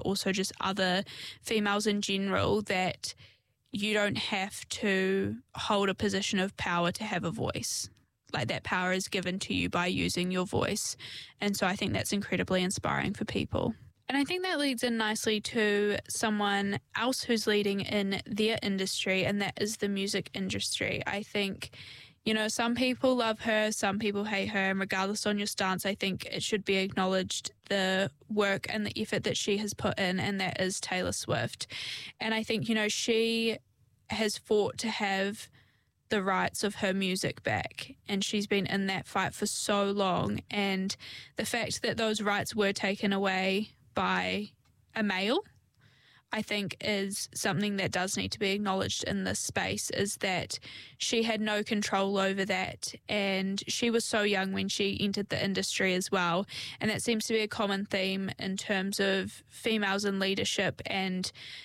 but also just other females in general, that you don't have to hold a position of power to have a voice. Like, that power is given to you by using your voice. And so I think that's incredibly inspiring for people. And I think that leads in nicely to someone else who's leading in their industry, and that is the music industry. I think, you know, some people love her, some people hate her, and regardless on your stance, I think it should be acknowledged the work and the effort that she has put in, and that is Taylor Swift. And I think, you know, she has fought to have the rights of her music back, and she's been in that fight for so long. And the fact that those rights were taken away by a male, I think, is something that does need to be acknowledged in this space, is that she had no control over that, and she was so young when she entered the industry as well. And that seems to be a common theme in terms of females in leadership and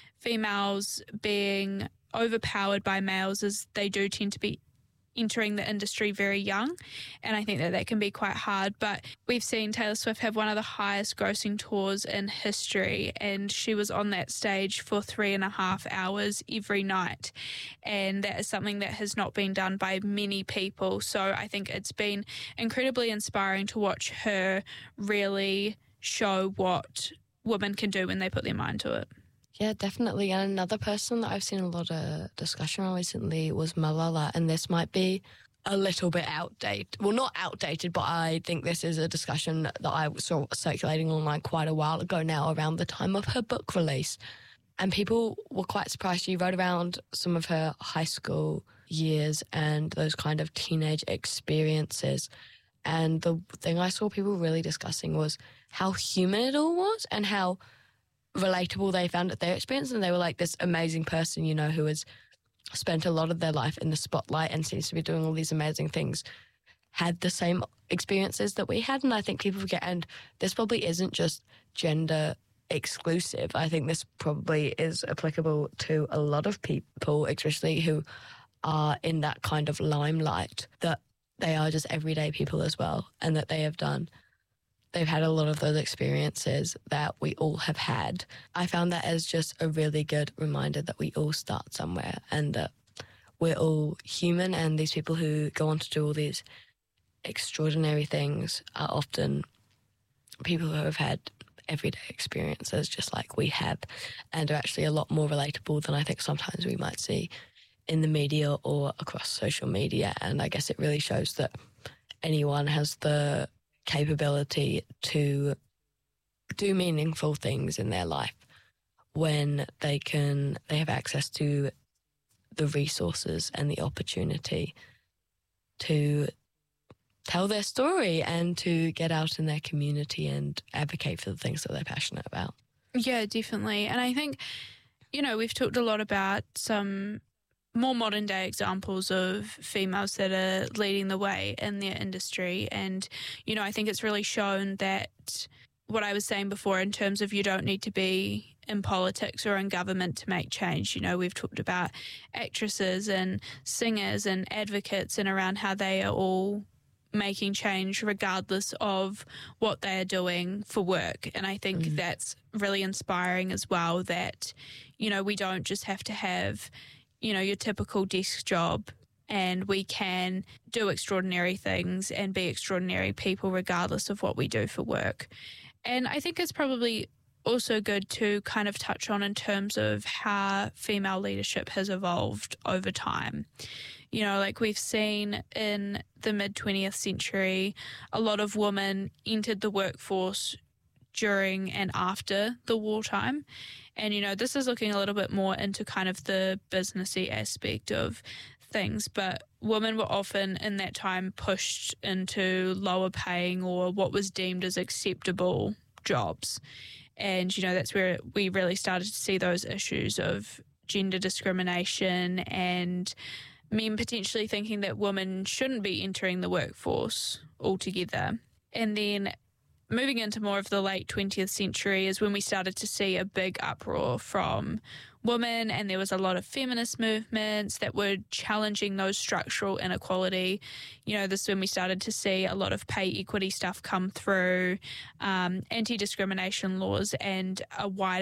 females being overpowered by males, as they do tend to be entering the industry very young, and I think that that can be quite hard. But we've seen Taylor Swift have one of the highest grossing tours in history, and she was on that stage for 3.5 hours every night, and that is something that has not been done by many people. So I think it's been incredibly inspiring to watch her really show what women can do when they put their mind to it. Yeah, definitely. And another person that I've seen a lot of discussion on recently was Malala, and this might be a little bit outdated. Well, not outdated, but I think this is a discussion that I saw circulating online quite a while ago now, around the time of her book release. And people were quite surprised. She wrote around some of her high school years and those kind of teenage experiences. And the thing I saw people really discussing was how human it all was, and how relatable they found at their experience. And they were like, this amazing person, you know, who has spent a lot of their life in the spotlight and seems to be doing all these amazing things, had the same experiences that we had. And I think people forget, and this probably isn't just gender exclusive. I think this probably is applicable to a lot of people, especially who are in that kind of limelight, that they are just everyday people as well, and that they've had a lot of those experiences that we all have had. I found that as just a really good reminder that we all start somewhere, and that we're all human, and these people who go on to do all these extraordinary things are often people who have had everyday experiences just like we have, and are actually a lot more relatable than I think sometimes we might see in the media or across social media. And I guess it really shows that anyone has the capability to do meaningful things in their life when they have access to the resources and the opportunity to tell their story and to get out in their community and advocate for the things that they're passionate about. Yeah, definitely. And I think, you know, we've talked a lot about some more modern day examples of females that are leading the way in their industry. And, you know, I think it's really shown that what I was saying before in terms of you don't need to be in politics or in government to make change. You know, we've talked about actresses and singers and advocates and around how they are all making change regardless of what they are doing for work. And I think that's really inspiring as well, that, you know, we don't just have to have, you know, your typical desk job, and we can do extraordinary things and be extraordinary people regardless of what we do for work. And I think it's probably also good to kind of touch on in terms of how female leadership has evolved over time. You know, like we've seen in the mid-20th century, a lot of women entered the workforce during and after the wartime. And, you know, this is looking a little bit more into kind of the businessy aspect of things, but women were often in that time pushed into lower paying or what was deemed as acceptable jobs. And, you know, that's where we really started to see those issues of gender discrimination and men potentially thinking that women shouldn't be entering the workforce altogether. And then moving into more of the late 20th century is when we started to see a big uproar from women, and there was a lot of feminist movements that were challenging those structural inequality. You know, this is when we started to see a lot of pay equity stuff come through, anti-discrimination laws, and a wide